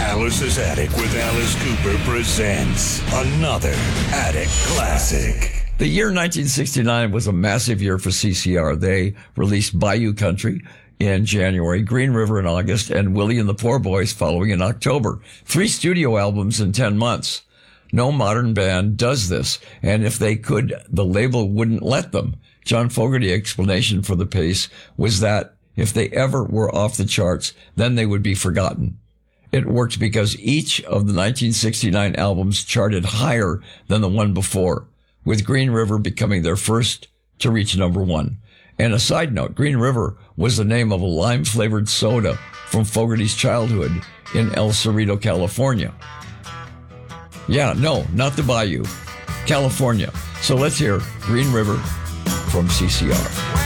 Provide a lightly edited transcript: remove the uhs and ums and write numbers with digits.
Alice's Attic with Alice Cooper presents another Attic Classic. The year 1969 was a massive year for CCR. They released Bayou Country in January, Green River in August, and Willie and the Poor Boys following in October. 3 studio albums in 10 months. No modern band does this, and if they could, the label wouldn't let them. John Fogerty's explanation for the pace was that if they ever were off the charts, then they would be forgotten. It worked because each of the 1969 albums charted higher than the one before, with Green River becoming their first to reach number 1. And a side note, Green River was the name of a lime-flavored soda from Fogerty's childhood in El Cerrito, California. Yeah, no, not the Bayou, California. So let's hear Green River from CCR.